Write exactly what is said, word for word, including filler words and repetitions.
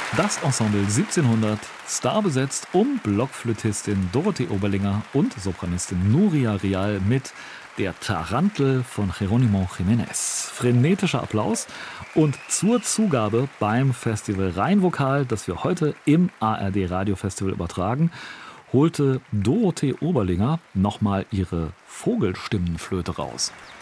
Das Ensemble siebzehnhundert, starbesetzt um Blockflötistin Dorothee Oberlinger und Sopranistin Nuria Rial mit Der Tarantel von Jerónimo Jiménez. Frenetischer Applaus und zur Zugabe beim Festival Rheinvokal, das wir heute im A R D Radiofestival übertragen, holte Dorothee Oberlinger nochmal ihre Vogelstimmenflöte raus.